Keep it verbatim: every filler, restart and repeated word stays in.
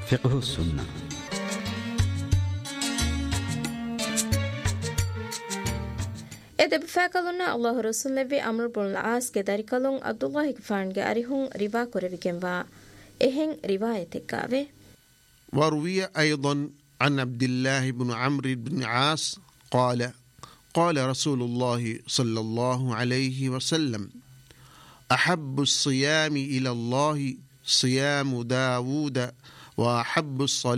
فقه السنة. Ede befäkaluna Allah Rasullevi Amr bin al-As ge darikalun Abdullah gfan ge arihun riva korevigen wa ehen rivayetek gave. وروي أيضا عن عبد الله بن عمرو بن عاص قال قال رسول الله صلى الله عليه وسلم أحب الصيام إلى الله صيام داود وأحب الصلاة